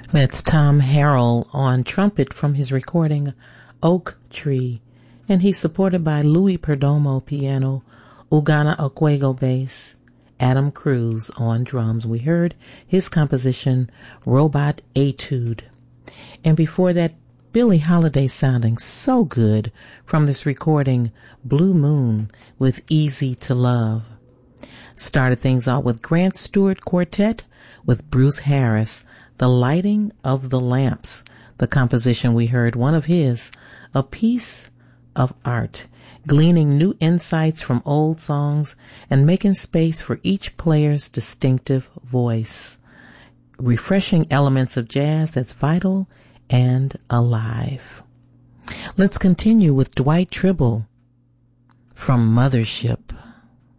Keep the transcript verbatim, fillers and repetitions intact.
That's Tom Harrell on trumpet from his recording Oak Tree, and he's supported by Louis Perdomo piano, Ugana Okwego bass, Adam Cruz on drums. We heard his composition Robot Etude. And before that, Billie Holiday sounding so good from this recording Blue Moon with Easy to Love. Started things out with Grant Stewart Quartet with Bruce Harris, The Lighting of the Lamps. The composition we heard, one of his, A Piece of Art, gleaning new insights from old songs and making space for each player's distinctive voice. Refreshing elements of jazz that's vital and alive. Let's continue with Dwight Tribble from Mothership.